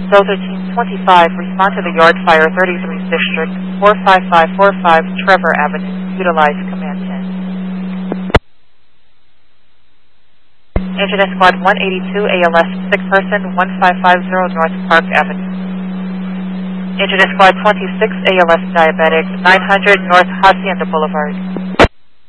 Delta Team 25, respond to the Yard Fire 33 District, 45545 Trevor Avenue. Utilize Command 10. Incident Squad 182, ALS, sick person, 1550 North Park Avenue. Incident Squad 26, ALS diabetic, 900 North Hacienda Boulevard.